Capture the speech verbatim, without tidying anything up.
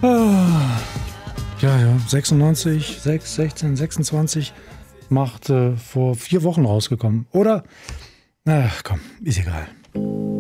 Ah, ja, ja, sechsundneunzig, sechs, sechzehn, sechsundzwanzig macht äh, vor vier Wochen rausgekommen. Oder? Na komm, ist egal.